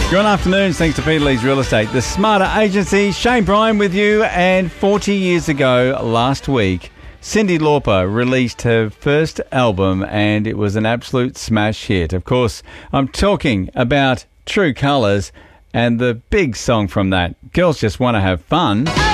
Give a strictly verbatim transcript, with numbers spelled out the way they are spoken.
Good afternoon, thanks to Peter Lee's Real Estate, the Smarter Agency. Shane Bryan with you, and forty years ago last week, Cyndi Lauper released her first album and it was an absolute smash hit. Of course, I'm talking about True Colours and the big song from that, Girls Just Want to Have Fun.